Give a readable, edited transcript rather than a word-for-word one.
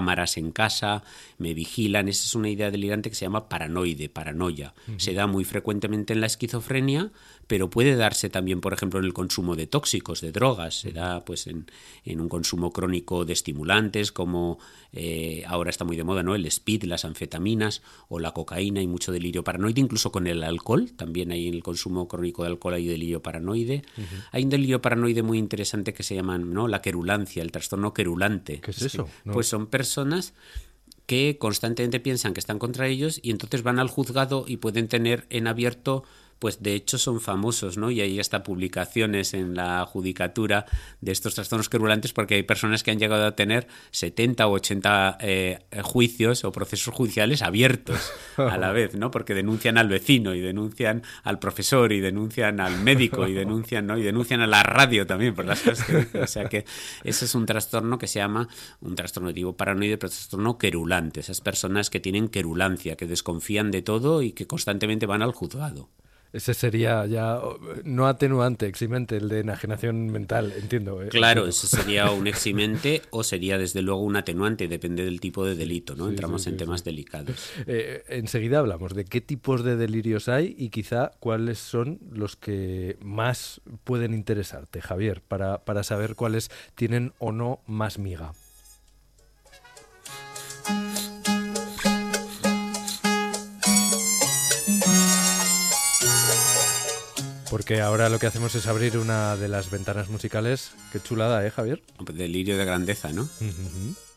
cámaras en casa, me vigilan. Esa es una idea delirante que se llama paranoia. Se da muy frecuentemente en la esquizofrenia, pero puede darse también, por ejemplo, en el consumo de tóxicos, de drogas. Se da pues en un consumo crónico de estimulantes, como ahora está muy de moda, ¿no? El speed, las anfetaminas o la cocaína. Hay mucho delirio paranoide, incluso con el alcohol. También hay en el consumo crónico de alcohol hay delirio paranoide. Hay un delirio paranoide muy interesante que se llama, ¿no?, la querulancia, el trastorno querulante. ¿Qué es eso? No. Pues son personas que constantemente piensan que están contra ellos y entonces van al juzgado y pueden tener en abierto, pues de hecho son famosos, ¿no? Y hay hasta publicaciones en la judicatura de estos trastornos querulantes, porque hay personas que han llegado a tener 70 o 80 juicios o procesos judiciales abiertos a la vez, ¿no? Porque denuncian al vecino y denuncian al profesor y denuncian al médico y denuncian, ¿no? Y denuncian a la radio también por las cosas que dicen. O sea que ese es un trastorno que se llama un trastorno tipo paranoide, pero trastorno querulante. Esas personas que tienen querulancia, que desconfían de todo y que constantemente van al juzgado. Ese sería ya no atenuante, eximente, el de enajenación mental, entiendo. Claro, entiendo. ese sería un eximente o sería desde luego un atenuante, depende del tipo de delito, ¿no? Sí, Entramos sí, en sí, temas sí. delicados. Enseguida hablamos de qué tipos de delirios hay y quizá cuáles son los que más pueden interesarte, Javier, para saber cuáles tienen o no más miga. Porque ahora lo que hacemos es abrir una de las ventanas musicales. Qué chulada, ¿eh, Javier? Delirio de grandeza, ¿no? Uh-huh.